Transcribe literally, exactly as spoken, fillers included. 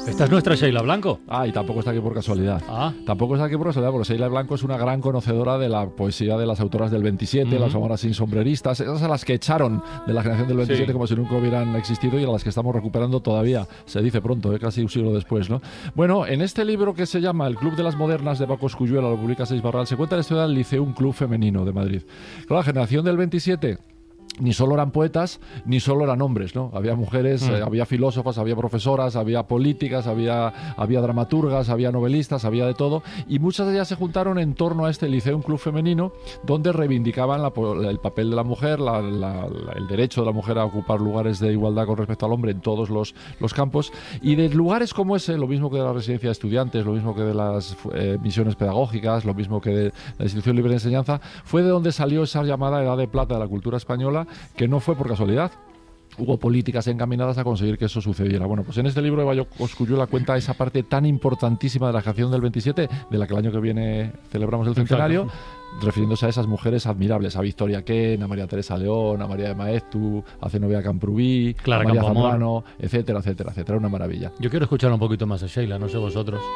Esta es nuestra Sheila Blanco. Ah, y tampoco está aquí por casualidad. Ah. Tampoco está aquí por casualidad, porque Sheila Blanco es una gran conocedora de la poesía de las autoras del veintisiete, Uh-huh. las famosas sin sombreristas, esas a las que echaron de la generación del veintisiete Sí. como si nunca hubieran existido y a las que estamos recuperando todavía, se dice pronto, ¿eh? Casi un siglo después, ¿no? Bueno, en este libro que se llama El Club de las Modernas de Paco Escuyuela, lo publica Seis Barral, se cuenta la historia del Liceum Club Femenino de Madrid. Claro, la generación del veintisiete ni solo eran poetas, ni solo eran hombres, ¿no? Había mujeres, Mm. eh, había filósofas, había profesoras, había políticas, había, había dramaturgas, había novelistas, había de todo, y muchas de ellas se juntaron en torno a este liceo, un club femenino, donde reivindicaban la, el papel de la mujer, la, la, la, el derecho de la mujer a ocupar lugares de igualdad con respecto al hombre en todos los, los campos, y de lugares como ese, lo mismo que de la residencia de estudiantes, lo mismo que de las eh, misiones pedagógicas, lo mismo que de la institución libre de enseñanza, fue de donde salió esa llamada Edad de Plata de la cultura española, que no fue por casualidad. Hubo políticas encaminadas a conseguir que eso sucediera. Bueno, pues en este libro de Paco Escuyuela cuenta esa parte tan importantísima de la generación del veintisiete, de la que el año que viene celebramos el centenario, exacto, refiriéndose a esas mujeres admirables, a Victoria Ken, a María Teresa León, a María de Maeztu, a Zenobia Camprubí, Clara a María Campoamor, Zambrano, etcétera, etcétera, etcétera. Una maravilla. Yo quiero escuchar un poquito más a Sheila, no sé vosotros.